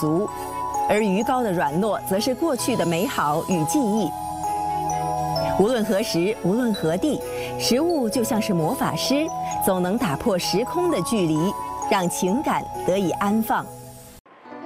足，而鱼糕的软糯则是过去的美好与记忆。无论何时，无论何地，食物就像是魔法师，总能打破时空的距离，让情感得以安放。